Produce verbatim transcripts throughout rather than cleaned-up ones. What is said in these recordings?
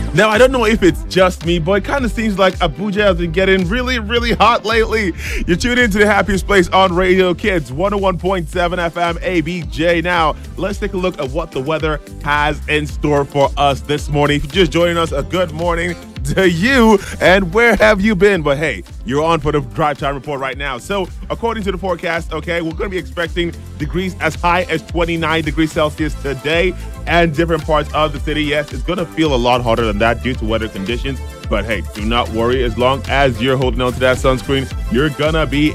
Now, I don't know if it's just me, but it kind of seems like Abuja has been getting really, really hot lately. You're tuned into the happiest place on Radio Kids, one oh one point seven F M A B J. Now, let's take a look at what the weather has in store for us this morning. If you're just joining us, a good morning to you, and where have you been? But hey, you're on for the drive time report right now. So according to the forecast, okay, we're going to be expecting degrees as high as twenty-nine degrees Celsius today, and different parts of the city. Yes, it's going to feel a lot hotter than that due to weather conditions, but hey, do not worry. As long as you're holding on to that sunscreen, you're gonna be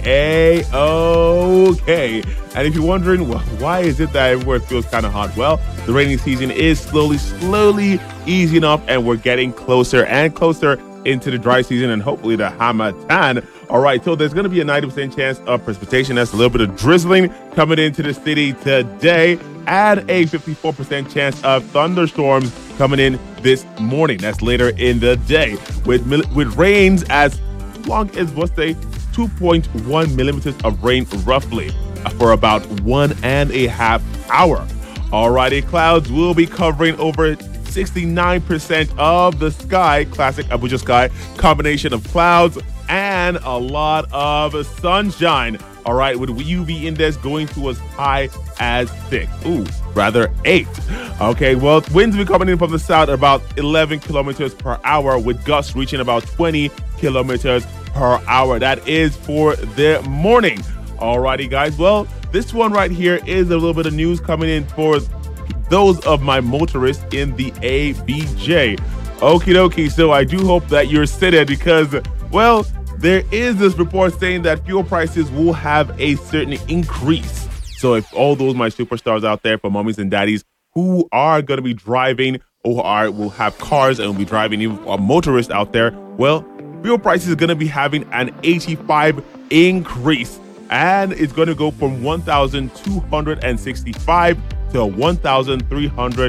a-okay. And if you're wondering, well, why is it that everywhere feels kind of hot? Well, the rainy season is slowly, slowly easing up, and we're getting closer and closer into the dry season and hopefully the Hamatan. All right, so there's going to be a ninety percent chance of precipitation. That's a little bit of drizzling coming into the city today, and a fifty-four percent chance of thunderstorms coming in this morning. That's later in the day, with with rains as long as, let's say, two point one millimeters of rain roughly for about one and a half hour. Alrighty, clouds will be covering over sixty-nine percent of the sky, classic Abuja sky, combination of clouds and a lot of sunshine. All right, with U V index going to as high as six. Ooh, rather eight. Okay, well, winds will be coming in from the south at about eleven kilometers per hour, with gusts reaching about twenty kilometers per hour. That is for the morning. Alrighty, guys. Well, this one right here is a little bit of news coming in for those of my motorists in the A B J. Okie dokie. So I do hope that you're seated because, well, there is this report saying that fuel prices will have a certain increase. So if all those my superstars out there, for mommies and daddies who are going to be driving or are will have cars and will be driving, even a motorist out there, well, fuel prices are going to be having an eighty-five increase. And it's going to go from one thousand two hundred sixty-five to one thousand three hundred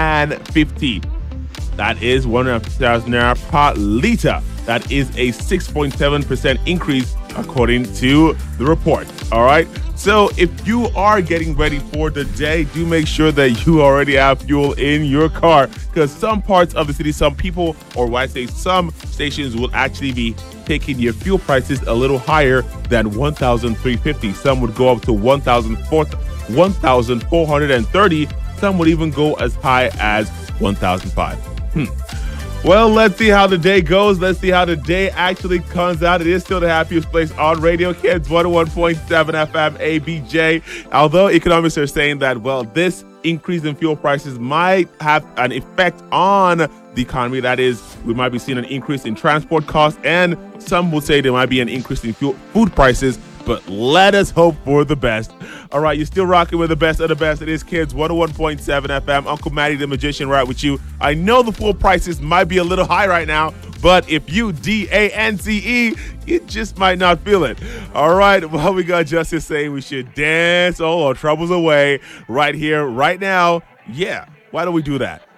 fifty. That is one thousand naira per liter. That is a six point seven percent increase according to the report. All right. So if you are getting ready for the day, do make sure that you already have fuel in your car, because some parts of the city, some people, or why I say some stations, will actually be taking your fuel prices a little higher than one thousand three hundred fifty. Some would go up to one thousand four hundred thirty. Some would even go as high as one thousand five. Hmm. Well, let's see how the day goes. Let's see how the day actually comes out. It is still the happiest place on Radio Kids, one oh one point seven F M A B J. Although economists are saying that, well, this increase in fuel prices might have an effect on the economy. That is, we might be seeing an increase in transport costs, and some will say there might be an increase in fuel, food prices. But let us hope for the best. All right, you're still rocking with the best of the best. It is Kids, one oh one point seven F M. Uncle Matty the Magician right with you. I know the fuel prices might be a little high right now, but if you D A N C E, you just might not feel it. All right, well, we got Justice saying we should dance all our troubles away right here, right now. Yeah, why don't we do that?